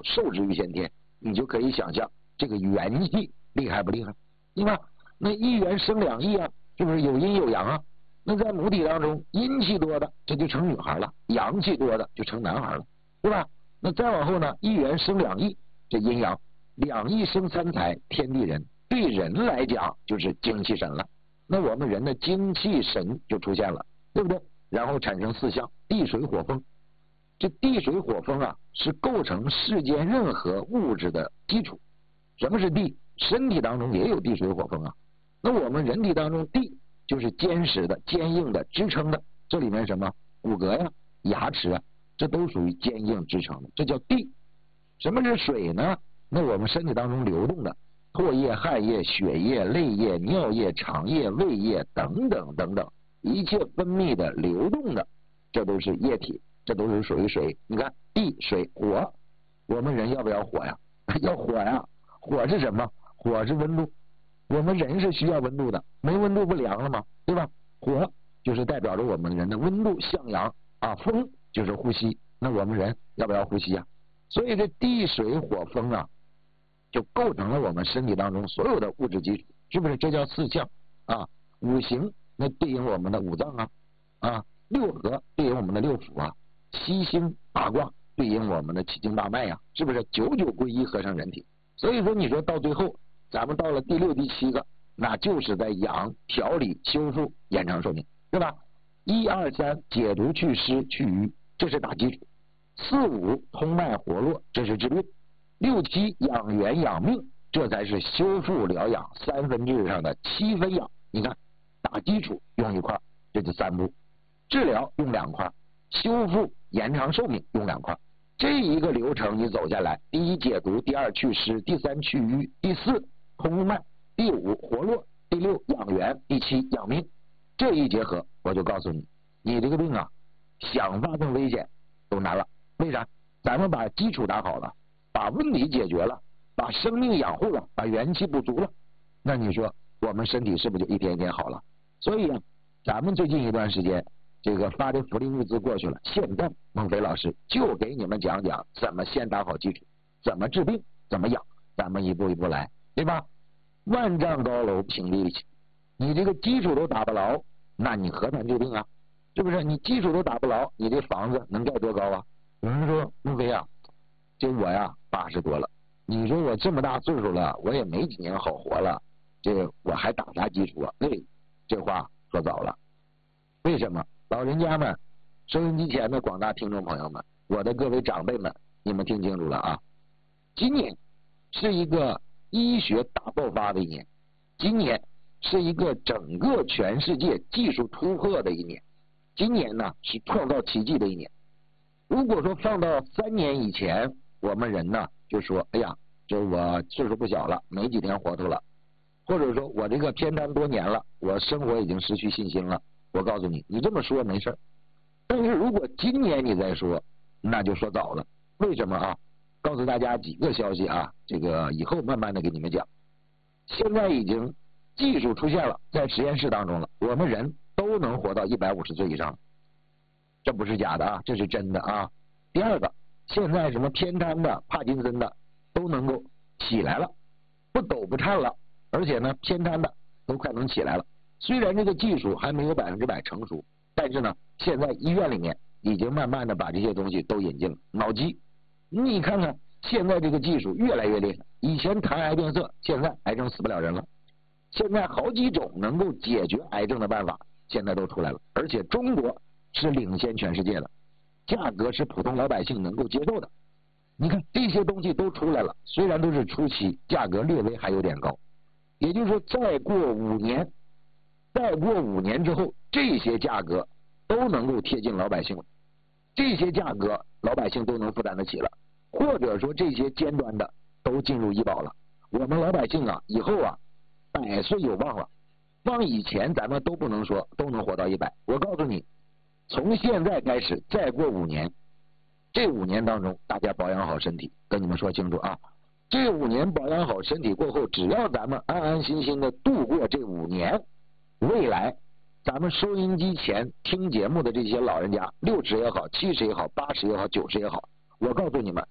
受之于先天，你就可以想象这个元气厉害不厉害，对吧？那一元生两亿啊，是不是有阴有阳啊？那在母体当中，阴气多的这就成女孩了，阳气多的就成男孩了，对吧？那再往后呢，一元生两亿，这阴阳，两亿生三才，天地人。对人来讲就是精气神了，那我们人的精气神就出现了，对不对？然后产生四象，地水火风。这地水火风啊，是构成世间任何物质的基础。什么是地？身体当中也有地水火风啊。那我们人体当中地就是坚实的、坚硬的、支撑的，这里面什么骨骼呀、牙齿啊，这都属于坚硬支撑的，这叫地。什么是水呢？那我们身体当中流动的唾液、汗液、血液、泪液、尿液、肠液、胃液等等等等，一切分泌的、流动的，这都是液体，这都是属于水。你看地、水、火，我们人要不要火呀？要火呀！火是什么？火是温度，我们人是需要温度的，没温度不凉了吗？对吧？火就是代表着我们人的温度向阳啊，风就是呼吸，那我们人要不要呼吸呀？所以这地水火风啊，就构成了我们身体当中所有的物质基础，是不是？这叫四象啊。五行那对应我们的五脏啊，六合对应我们的六腑啊，七星八卦对应我们的七经八脉呀，是不是？九九归一合成人体。所以说你说到最后咱们到了第六第七个，那就是在养调理修复延长寿命，对吧？一二三解毒祛湿祛瘀，这是打基础。四五通脉活络，这是治病。六七养元养命，这才是修复疗养三分治上的七分养。你看打基础用一块，这就三步；治疗用两块，修复延长寿命用两块。这一个流程你走下来，第一解毒，第二祛湿，第三祛瘀，第四通脉，第五活络，第六养元，第七养命。这一结合，我就告诉你，你这个病啊，想发生危险都难了。为啥？咱们把基础打好了，把问题解决了，把生命养护了，把元气补足了，那你说我们身体是不是就一天一天好了？所以啊，咱们最近一段时间这个发的福利物资过去了，现在孟非老师就给你们讲讲怎么先打好基础，怎么治病，怎么养，咱们一步一步来，对吧？万丈高楼平地起，你这个基础都打不牢，那你何谈治病啊？是不是？你基础都打不牢，你这房子能盖多高啊？有人说孟非啊，这我呀80多了，你说我这么大岁数了，我也没几年好活了，这我还打啥基础啊？这话说早了。为什么？老人家们，收音机前的广大听众朋友们，我的各位长辈们，你们听清楚了啊！今年是一个医学大爆发的一年，今年是一个整个全世界技术突破的一年，今年呢是创造奇迹的一年。如果说放到3年以前，我们人呢就说，哎呀，这我岁数不小了，没几天活头了，或者说我这个偏瘫多年了，我生活已经失去信心了。我告诉你，你这么说没事，但是如果今年你再说，那就说早了。为什么啊？告诉大家几个消息啊，这个以后慢慢的给你们讲。现在已经技术出现了，在实验室当中了，我们人都能活到150岁以上，这不是假的啊，这是真的啊。第二个，现在什么偏瘫的、帕金森的都能够起来了，不抖不颤了，而且呢，偏瘫的都快能起来了。虽然这个技术还没有100%成熟，但是呢，现在医院里面已经慢慢的把这些东西都引进了。脑机，你看看现在这个技术越来越厉害，以前谈癌变色，现在癌症死不了人了。现在好几种能够解决癌症的办法现在都出来了，而且中国是领先全世界的，价格是普通老百姓能够接受的。你看这些东西都出来了，虽然都是初期，价格略微还有点高，也就是说再过5年之后，这些价格都能够贴近老百姓了，这些价格老百姓都能负担得起了，或者说这些尖端的都进入医保了。我们老百姓啊，以后啊100岁有望了。放以前咱们都不能说都能活到100，我告诉你，从现在开始再过5年，这5年当中大家保养好身体，跟你们说清楚啊，这5年保养好身体过后，只要咱们安安心心的度过这5年，未来咱们收音机前听节目的这些老人家，60也好，70也好，80也好，90也好，我告诉你们，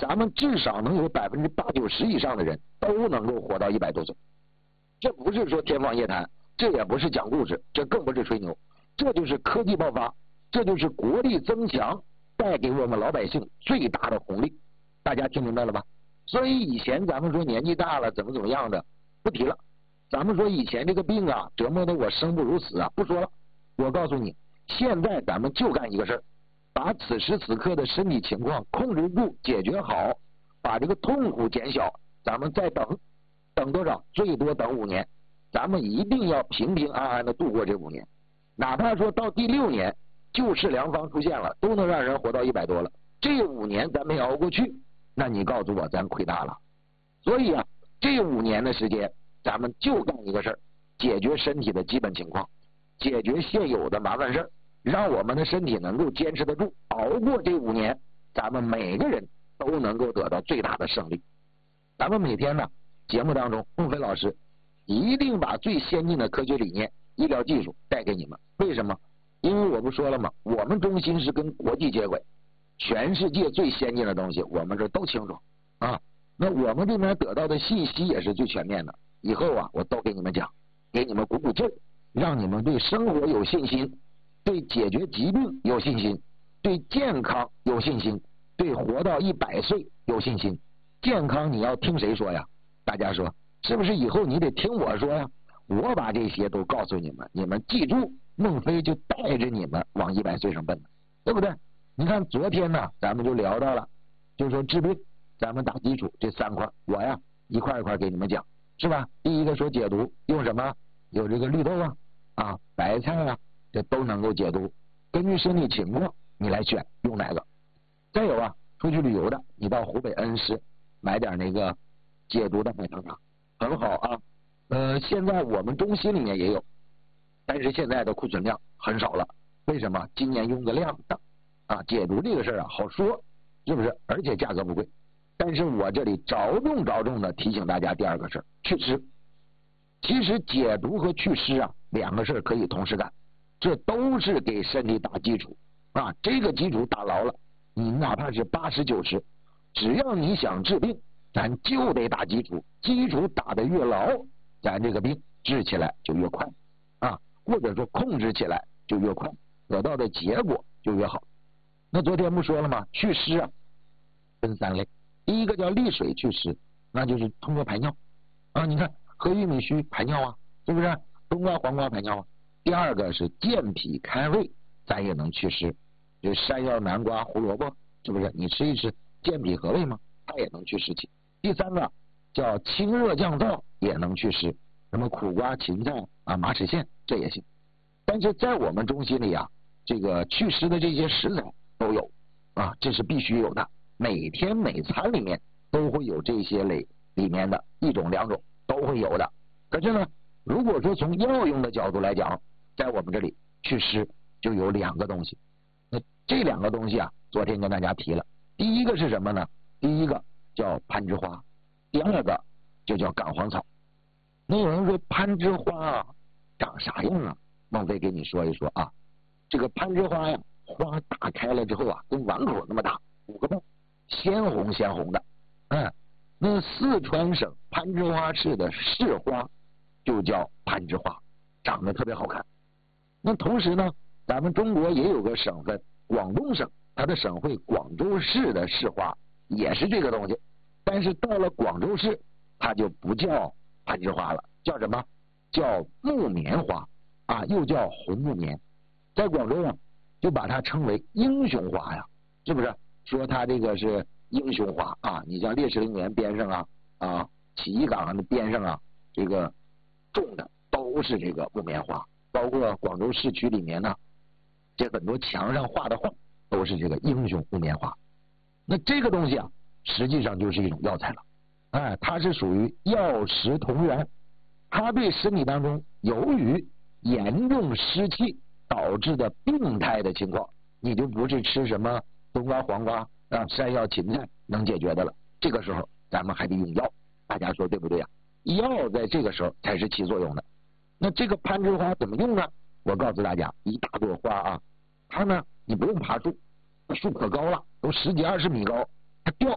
咱们至少能有80%-90%以上的人都能够活到100多岁。这不是说天方夜谭，这也不是讲故事，这更不是吹牛，这就是科技爆发，这就是国力增强带给我们老百姓最大的红利。大家听明白了吧？所以以前咱们说年纪大了怎么样的不提了，咱们说以前这个病啊折磨得我生不如死啊不说了。我告诉你，现在咱们就干一个事儿，把此时此刻的身体情况控制住解决好，把这个痛苦减小，咱们再等多少？最多等5年，咱们一定要平平安安的度过这5年，哪怕说到第6年救世良方出现了，都能让人活到100多了，这5年咱没熬过去，那你告诉我咱亏大了。所以啊，这5年的时间咱们就干一个事儿，解决身体的基本情况，解决现有的麻烦事儿，让我们的身体能够坚持得住，熬过这5年，咱们每个人都能够得到最大的胜利。咱们每天呢节目当中，孟非老师一定把最先进的科学理念、医疗技术带给你们。为什么？因为我不说了吗？我们中心是跟国际接轨，全世界最先进的东西我们这都清楚啊。那我们这边得到的信息也是最全面的，以后啊我都给你们讲，给你们鼓鼓劲儿，让你们对生活有信心，对解决疾病有信心，对健康有信心，对活到100岁有信心。健康你要听谁说呀？大家说是不是？以后你得听我说呀，我把这些都告诉你们，你们记住，孟非就带着你们往100岁上奔的，对不对？你看昨天呢咱们就聊到了，就说治病咱们打基础这3块，我呀一块一块给你们讲，是吧？第一个说解毒，用什么？有这个绿豆啊白菜啊，这都能够解毒，根据身体情况你来选用哪个。再有啊，出去旅游的，你到湖北恩施买点那个解毒的海棠茶，很好啊。现在我们中心里面也有，但是现在的库存量很少了。为什么？今年用的量大啊。解毒这个事儿啊好说，是不是？而且价格不贵。但是我这里着重的提醒大家第2个事儿，祛湿。其实解毒和祛湿啊2个事儿可以同时干，这都是给身体打基础啊。这个基础打牢了，你哪怕是80、90，只要你想治病，咱就得打基础，基础打得越牢，咱这个病治起来就越快啊，或者说控制起来就越快，得到的结果就越好。那昨天不说了吗？祛湿啊分3类，第一个叫利水祛湿，那就是通过排尿啊，你看喝玉米须排尿啊，是不是？冬瓜黄瓜排尿啊。第2个是健脾开胃，咱也能祛湿，就山药南瓜胡萝卜，是不是？你吃一吃健脾和胃嘛，它也能祛湿气。第3个叫清热降燥，也能祛湿，什么苦瓜芹菜啊马齿苋这也行。但是在我们中心里啊，这个祛湿的这些食材都有啊，这是必须有的，每天每餐里面都会有这些类里面的1种2种都会有的。可是呢，如果说从药用的角度来讲，在我们这里祛湿就有2个东西。那这2个东西啊，昨天跟大家提了，第一个是什么呢？第一个叫攀枝花，第2个就叫杆黄草。那有人说攀枝花啊长啥样啊？孟非给你说一说啊。这个攀枝花呀，花打开了之后啊，跟碗口那么大，5个瓣，鲜红的。那四川省攀枝花市的市花就叫攀枝花，长得特别好看。那同时呢，咱们中国也有个省份，广东省，它的省会广州市的市花也是这个东西，但是到了广州市，它就不叫攀枝花了，叫什么？叫木棉花啊，又叫红木棉。在广州啊，就把它称为英雄花呀，是不是？说它这个是英雄花啊，你像烈士陵园边上啊起义岗的边上啊，这个种的都是这个木棉花，包括广州市区里面呢，这很多墙上画的画都是这个英雄木棉花。那这个东西啊，实际上就是一种药材了，它是属于药食同源，它对身体当中由于严重湿气导致的病态的情况，你就不是吃什么冬瓜黄瓜山药芹菜能解决的了，这个时候咱们还得用药，大家说对不对呀？药在这个时候才是起作用的。那这个攀枝花怎么用呢？我告诉大家，一大朵花啊，它呢你不用爬树，树可高了，都10几20米高，它掉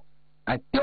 哎，调